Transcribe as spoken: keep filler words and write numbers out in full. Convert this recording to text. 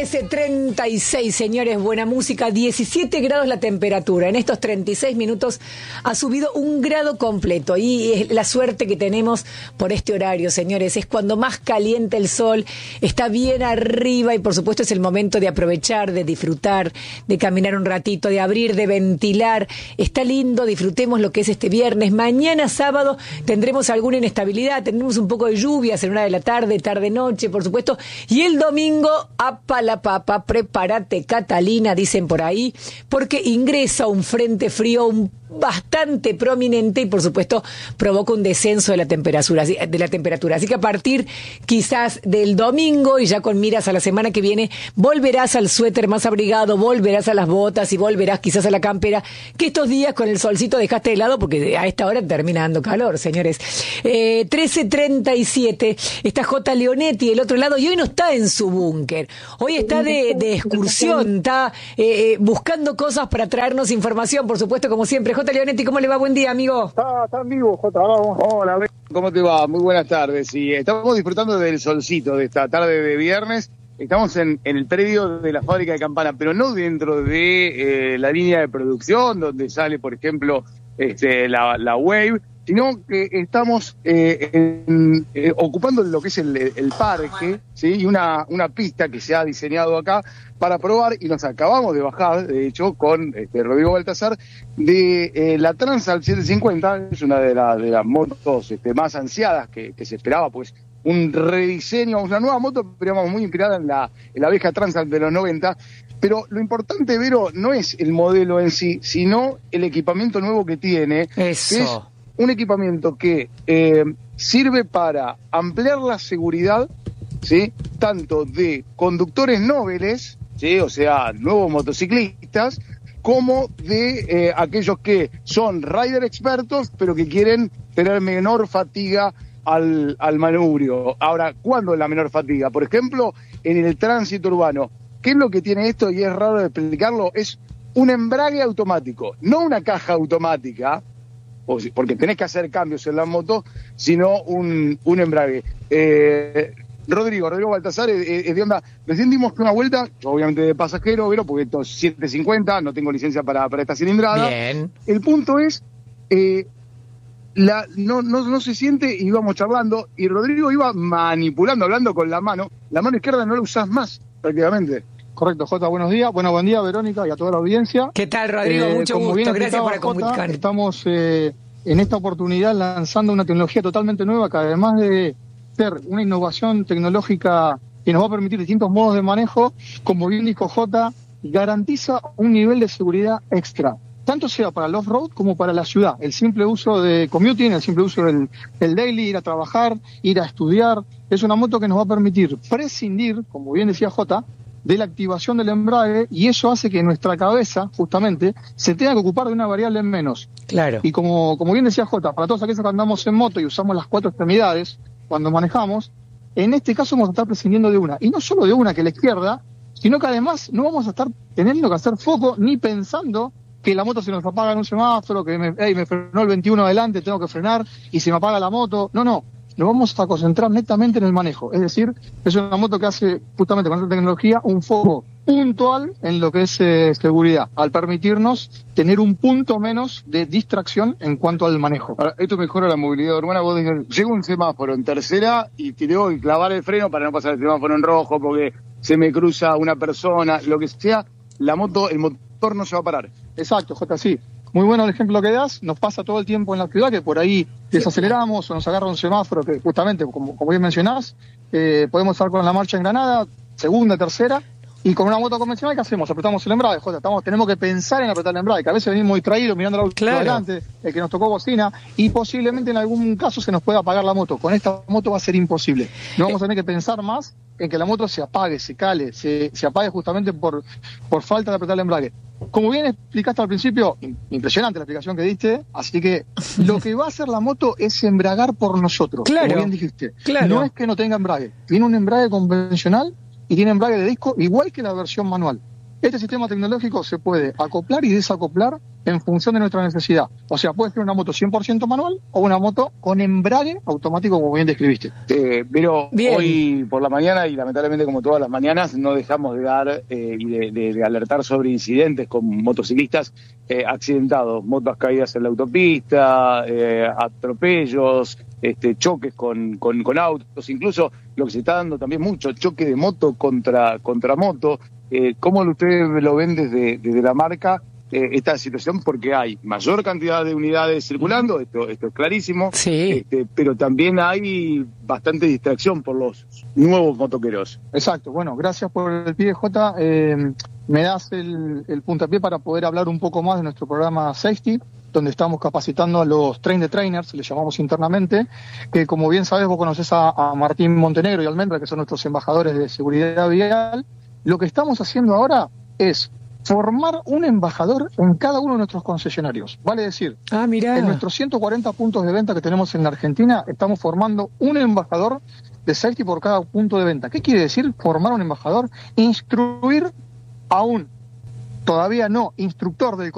trece treinta y seis, señores, buena música, diecisiete grados la temperatura. En estos treinta y seis minutos ha subido un grado completo y es la suerte que tenemos por este horario, señores. Es cuando más calienta el sol, está bien arriba y por supuesto es el momento de aprovechar, de disfrutar, de caminar un ratito, de abrir, de ventilar. Está lindo, disfrutemos lo que es este viernes. Mañana sábado tendremos alguna inestabilidad, tendremos un poco de lluvias en una de la tarde, tarde-noche, por supuesto. Y el domingo, apa la papa, prepárate Catalina, dicen por ahí, porque ingresa un frente frío un bastante prominente y por supuesto provoca un descenso de la temperatura, de la temperatura. Así que a partir quizás del domingo y ya con miras a la semana que viene, volverás al suéter más abrigado, volverás a las botas y volverás quizás a la campera, que estos días con el solcito dejaste de lado porque a esta hora termina dando calor, señores. Eh, trece treinta y siete, está J. Leonetti del otro lado y hoy no está en su búnker, hoy está de, de excursión, está eh, buscando cosas para traernos información, por supuesto, como siempre. J. Leonetti, ¿cómo le va? Buen día, amigo. Está, está en vivo, Jota. Vamos. Hola, ¿cómo te va? Muy buenas tardes. Y estamos disfrutando del solcito de esta tarde de viernes. Estamos en, en el predio de la fábrica de Campana, pero no dentro de eh, la línea de producción, donde sale, por ejemplo, este, la, la Wave, sino que estamos eh, en, eh, ocupando lo que es el, el parque, ¿sí? Y una, una pista que se ha diseñado acá para probar, y nos acabamos de bajar, de hecho, con este, Rodrigo Baltasar, de eh, la Transalp setecientos cincuenta, es una de, la, de las motos este, más ansiadas que, que se esperaba, pues un rediseño, una nueva moto, pero digamos, muy inspirada en la, en la vieja Transalp de los noventa. Pero lo importante, Vero, no es el modelo en sí, sino el equipamiento nuevo que tiene. Eso. Que es un equipamiento que eh, sirve para ampliar la seguridad, ¿sí? Tanto de conductores nobles, ¿sí? O sea, nuevos motociclistas, como de eh, aquellos que son rider expertos, pero que quieren tener menor fatiga al, al manubrio. Ahora, ¿cuándo es la menor fatiga? Por ejemplo, en el tránsito urbano. ¿Qué es lo que tiene esto? Y es raro de explicarlo, es un embrague automático, no una caja automática, porque tenés que hacer cambios en la moto, sino un, un embrague. Eh, Rodrigo, Rodrigo Baltasar, es, es de onda. Recién dimos una vuelta, obviamente de pasajero, pero porque esto es setecientos cincuenta, no tengo licencia para, para esta cilindrada. Bien. El punto es, eh, la, no, no, no se siente, y íbamos charlando, y Rodrigo iba manipulando, hablando con la mano. La mano izquierda no la usás más, prácticamente. Correcto, Jota, buenos días. Bueno, buen día, Verónica, y a toda la audiencia. ¿Qué tal, Rodrigo? Eh, Mucho gusto, gracias por comunicar. Estamos eh, en esta oportunidad lanzando una tecnología totalmente nueva que, además de ser una innovación tecnológica que nos va a permitir distintos modos de manejo, como bien dijo Jota, garantiza un nivel de seguridad extra, tanto sea para el off-road como para la ciudad. El simple uso de commuting, el simple uso del, del daily, ir a trabajar, ir a estudiar, es una moto que nos va a permitir prescindir, como bien decía Jota, de la activación del embrague, y eso hace que nuestra cabeza, justamente, se tenga que ocupar de una variable menos. Claro. Y como, como bien decía Jota, para todos aquellos que andamos en moto y usamos las cuatro extremidades cuando manejamos, en este caso vamos a estar prescindiendo de una. Y no solo de una, que la izquierda, sino que además no vamos a estar teniendo que hacer foco ni pensando que la moto se nos apaga en un semáforo, que me, hey, me frenó el veintiuno adelante, tengo que frenar y se me apaga la moto. No, no. Nos vamos a concentrar netamente en el manejo. Es decir, es una moto que hace, justamente con esta tecnología, un foco puntual en lo que es eh, seguridad, al permitirnos tener un punto menos de distracción en cuanto al manejo. Ahora, esto mejora la movilidad urbana. Vos decís, llega un semáforo en tercera y tengo que clavar el freno para no pasar el semáforo en rojo porque se me cruza una persona, lo que sea, la moto, el motor no se va a parar. Exacto, Jota, sí. Muy bueno el ejemplo que das. Nos pasa todo el tiempo en la ciudad que por ahí desaceleramos o nos agarra un semáforo que justamente, como, como bien mencionás, eh, podemos estar con la marcha engranada, segunda, tercera, y con una moto convencional, ¿qué hacemos? Apretamos el embrague, Jota. Estamos, tenemos que pensar en apretar el embrague, que a veces venimos distraídos mirando al auto claro. adelante, el que nos tocó bocina, y posiblemente en algún caso se nos pueda apagar la moto. Con esta moto va a ser imposible. No vamos a tener que pensar más en que la moto se apague, se cale, se, se apague justamente por, por falta de apretar el embrague. Como bien explicaste al principio, impresionante la explicación que diste, así que lo que va a hacer la moto es embragar por nosotros, claro, como bien dijiste. Claro. No es que no tenga embrague, tiene un embrague convencional y tiene embrague de disco igual que la versión manual. Este sistema tecnológico se puede acoplar y desacoplar en función de nuestra necesidad. O sea, puede ser una moto cien por ciento manual o una moto con embrague automático, como bien describiste. Eh, pero Bien. Hoy por la mañana, y lamentablemente como todas las mañanas, no dejamos de dar eh, y de, de, de alertar sobre incidentes con motociclistas eh, accidentados, motos caídas en la autopista, eh, atropellos, este, choques con, con, con autos, incluso lo que se está dando también mucho, choque de moto contra, contra moto. Eh, ¿Cómo ustedes lo ven desde, desde la marca eh, esta situación? Porque hay mayor cantidad de unidades circulando, esto, esto es clarísimo, Sí. este, pero también hay bastante distracción por los nuevos motoqueros. Exacto, bueno, gracias por el pie, Jota. Eh, me das el, el puntapié para poder hablar un poco más de nuestro programa Safety, donde estamos capacitando a los train the trainers, le llamamos internamente, que como bien sabes, vos conocés a, a Martín Montenegro y Almendra, que son nuestros embajadores de seguridad vial. Lo que estamos haciendo ahora es formar un embajador en cada uno de nuestros concesionarios. Vale decir, Ah, mirá. en nuestros ciento cuarenta puntos de venta que tenemos en la Argentina, estamos formando un embajador de safety por cada punto de venta. ¿Qué quiere decir formar un embajador? Instruir a un todavía no instructor del